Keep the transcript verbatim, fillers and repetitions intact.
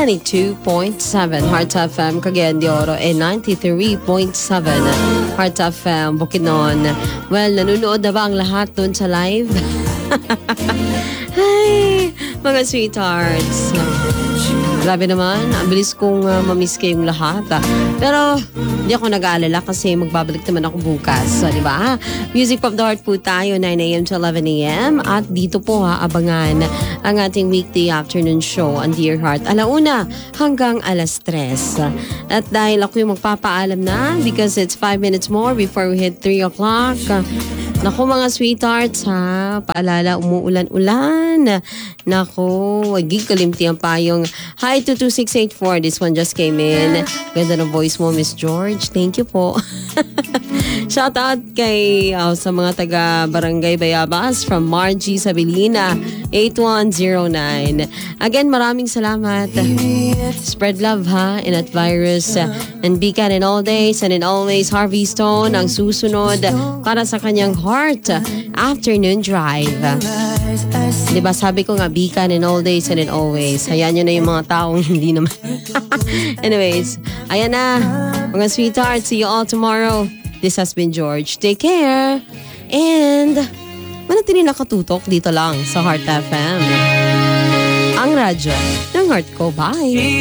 ninety-two point seven Heart F M Cagayan de Oro and ninety-three point seven Heart F M Bukidnon. Well, nanonood na ba ang lahat doon sa live? Hi, mga sweethearts. Grabe naman, ang bilis kong uh, mamiss kayong lahat. Ah. Pero hindi ako nag-aalala kasi magbabalik naman ako bukas. So, di ba? Music Pop the Heart po tayo, nine a.m. to eleven a.m. At dito po ha, abangan ang ating weekday afternoon show on Dear Heart. Alauna hanggang alas tres. At dahil ako yung magpapaalam na because it's five minutes more before we hit three o'clock. Naku mga sweethearts ha, paalala umuulan-ulan. Naku, wagig kalimti ang payong. Hi to two six eight four, this one just came in. Ganda ng voice mo, Miss George. Thank you po. Shout out kay uh, sa mga taga Barangay Bayabas from Margie Sabilina, eight one zero nine. Again, maraming salamat. Spread love ha, in that virus. And Beacon in all days and in always, Harvey Stone ang susunod para sa kanyang Heart Afternoon Drive. Diba sabi ko nga, Beacon in all days and in always. Hayaan nyo na yung mga taong hindi naman. Anyways, ayan na. Mga sweethearts, see you all tomorrow. This has been George. Take care. And manatili nakatutok dito lang sa Heart F M. Ang radyo ng heart ko. Bye.